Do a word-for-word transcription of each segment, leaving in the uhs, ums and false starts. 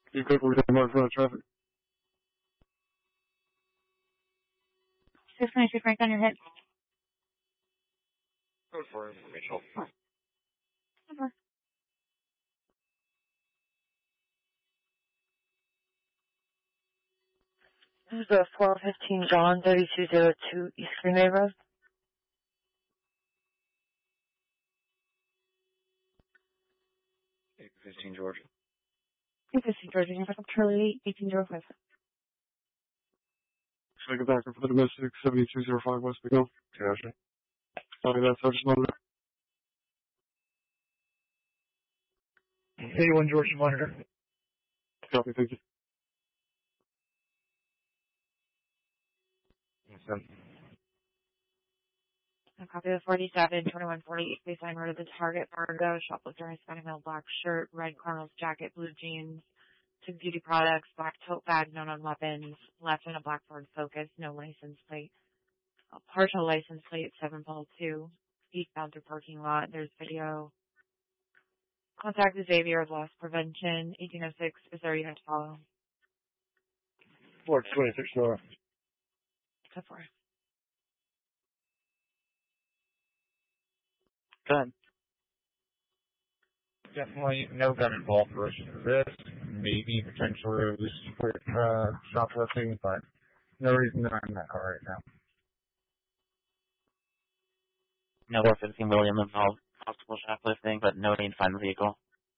You quickly hit mark front of traffic. six ninety-two Frank on your hit. Go for information. Over. This is the four fifteen John, thirty-two oh two East Greenway Road. eight fifteen Georgia. eight fifteen Georgia, you're back up Charlie, eighteen oh five. Should I go back up for the domestic, seventy-two oh five West Bignell? Gotcha. Copy that, Sergeant Monitor. eighty-one Georgia Monitor. Copy, thank you. A copy of forty-seven, twenty-one forty-eight, baseline road of the target, Fargo, shoplifter, Hispanic male, black shirt, red Cardinals jacket, blue jeans, took beauty products, black tote bag, no known weapons, left in a black Ford Focus, no license plate, a partial license plate, seven Paul two, eastbound through parking lot, there's video. Contact Xavier of loss prevention, eighteen oh six, is there a unit to follow? Four twenty-six North. So far. Good. Definitely no gun involved for this. Maybe potentially loose for uh, shoplifting, but no reason that I'm in that car right now. No four fifteen William involved possible shoplifting, but no need to find the vehicle.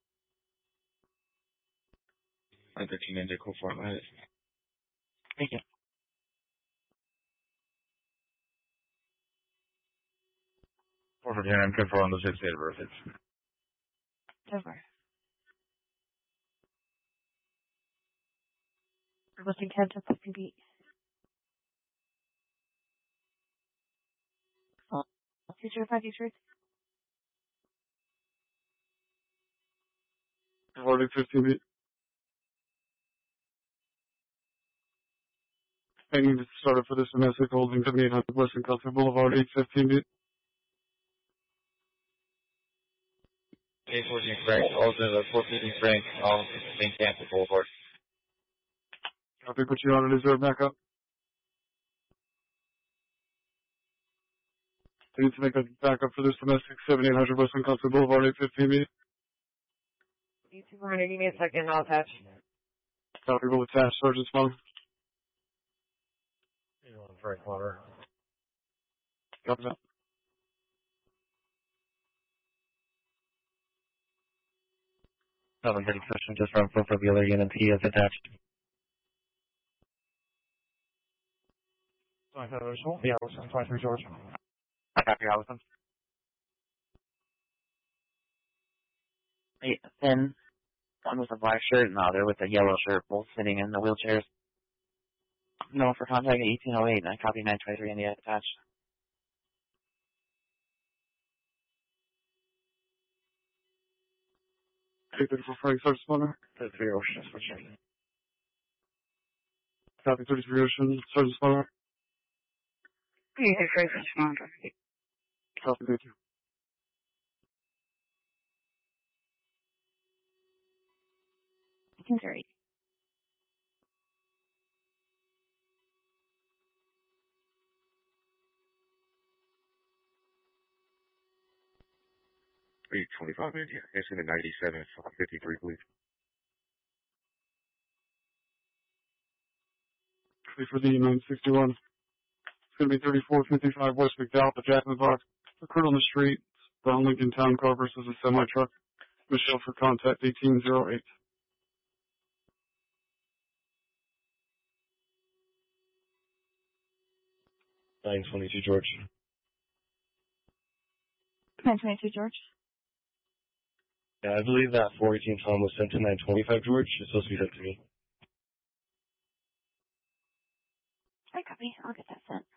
nine thirteen Indigo Fort Myers. Thank you. four fifteen, I'm confirming the six date of birth. So far. Requesting ten to fifteen feet. two zero five, Detroit. Already fifteen feet. I need to start up for this domestic holding seventy-eight hundred Western Country Boulevard, eight fifteen feet. eight fourteen Frank, also the four fifteen Frank, um, main campus Boulevard. Copy, put you on a reserve back up. I need to make a backup for this domestic seventy-eight hundred Western Country Boulevard, eight fifteen feet. You two hundred, give me a second, I'll attach. Copy, will attach, Sergeant's phone. eighty-one Frank Water. Copy that. seven thirty question just from for the other unit. He is attached. Yeah, Allison, twenty-three Georgia. I copy Allison. Hey, thin. One with a black shirt and the other with a yellow shirt, both sitting in the wheelchairs. No, for contact eighteen oh eight, and I copy nine twenty-three India attached. Take it for Frank, Sergeant Monitor. thirty-three Ocean, for sure. Copy, thirty-three Ocean, Sergeant Monitor. You hit Frank, Monitor. Copy, thank you. Consider eight. eight twenty-five India, incident ninety-seven, fifty-three, please. Copy for the nine sixty-one. It's going to be thirty-four fifty-five West McDowell, the Jack in the Box. Recruit on the street. Brown Lincoln Town Car versus a semi-truck. Michelle for contact eighteen oh eight. nine twenty-two George. nine twenty-two George. Yeah, I believe that four eighteen Tom was sent to nine twenty-five George. It's supposed to be sent to me. I copy. I'll get that sent.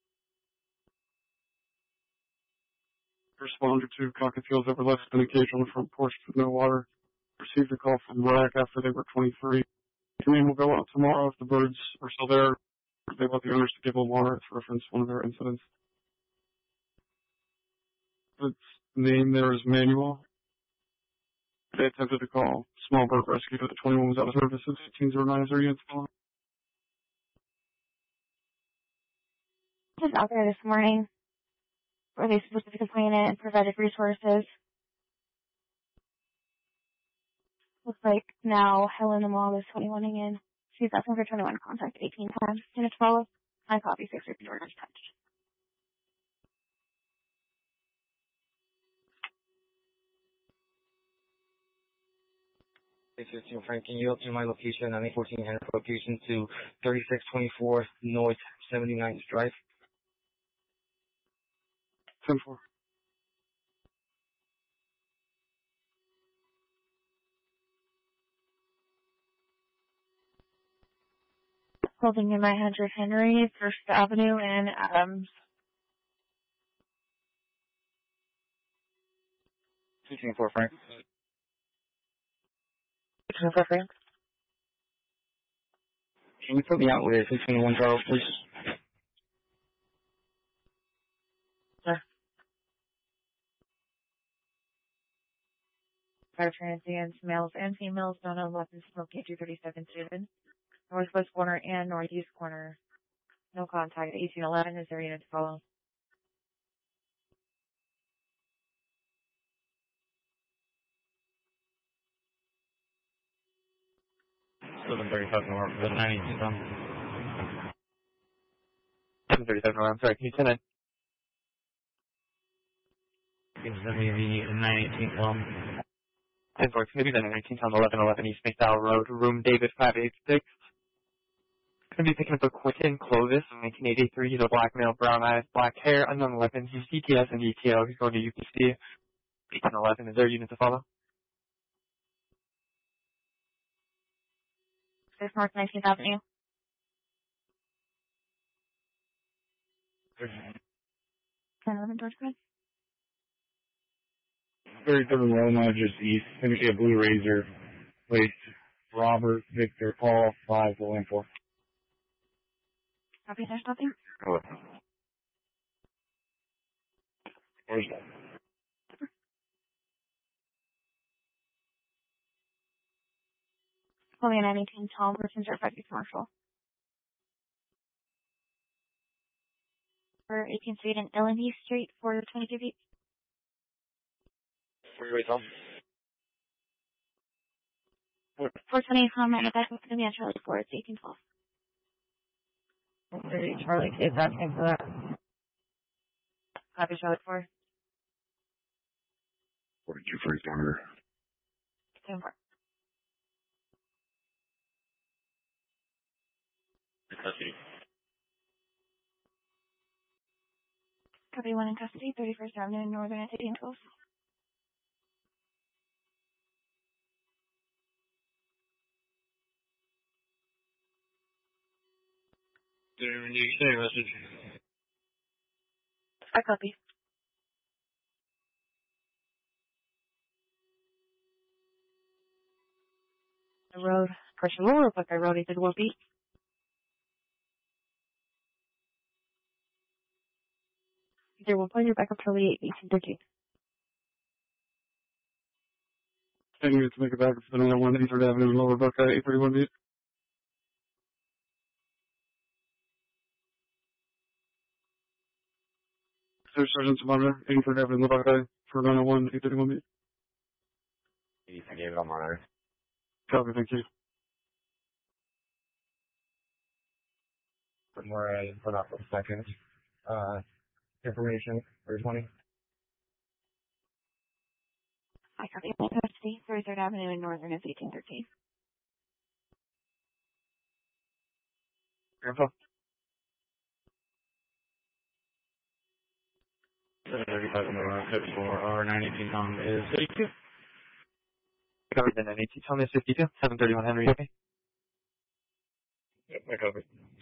Responder to cockatiels that were left in a cage on the front porch with no water. Received a call from Rack after they were twenty-three. Team will go out tomorrow if the birds are still there. They want the owners to give them water to reference one of their incidents. Its name there is Manuel. They attempted to call small bird rescue, but the twenty-one was out of service. fifteen oh nine is their units calling. Just out there this morning. Were they supposed to be complaining and provided resources? Looks like now Helen Amal is twenty-one-ing in. She's asking for twenty-one contact eighteen times. Unit twelve. I copy six fifty orders touched. six fifteen Frank, can you update my location on A fourteen and location to thirty-six twenty-four North seventy-ninth Drive? ten four. Holding in my hundred Henry, First Avenue and Adams. fifteen four Frank. fifteen four Frank. Can you put me out with fifteen one Charles, please? Sure. Fire transients, males and females, don't own weapons, smoking two thirty-seven student. Northwest corner and northeast corner. No contact. eighteen eleven is their unit to follow. seven thirty-five North, the ninety-two Tom. seven thirty-seven North, I'm sorry, can you send it? It's W V nine eighteen Tom. ten four, maybe the nineteen Tom, eleven eleven East McDowell Road, room David five eight six. Going to be picking up a Quentin Clovis, nineteen eighty-three. He's a black male, brown eyes, black hair, unknown weapons. He's C T S and E T O. He's going to U P C. eighteen eleven is their unit to follow. Six North nineteenth Avenue. ten eleven George Grid. thirty-seven Roma, just east. Let me see a Blue Razor. Wait, Robert, Victor, Paul, five, one, four. Copy, there's nothing. Oh. Where's that? Calling nine eighteen Tom, Richmond Certified Commercial. For eighteenth Street and Illinois Street for twenty-two feet. Where are you Tom? four twenty Tom, at back with the man Charlie four, it's eighteen twelve. Charlie is asking for that. Copy Charlie four. forty-two First Order. ten four. Custody. Copy one in custody, thirty-first Avenue in Northern at eighteen twelve. Did you say a message? I copy. The road. Pressure low, look like I wrote it did will be. There will play your back up Charlie eighteen thirteen. ten units to make it back up to the nine one eighty-third Avenue in Lower Buckeye, eight thirty-one beat. Third Sergeant Monitor, eighty-third Avenue in Buckeye for nine oh one, eight thirty-one beat. I gave it on monitor. Copy, thank you. From where I put up a second. Uh, information for twenty. I copy one in custody, thirty-third Avenue in Northern is eighteen thirteen. Grandpa? seven thirty-five on the road, fifty-four, R nine eighteen Tom is fifty-two. Copy the nine eighteen Tom is fifty-two. seven thirty-one Henry, okay? Yep, I covered.